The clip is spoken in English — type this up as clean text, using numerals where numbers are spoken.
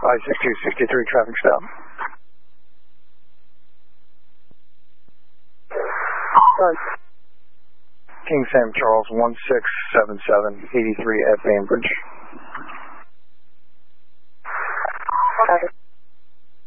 I-6263 traffic stop. King Sam Charles 1677, 83 at Bainbridge.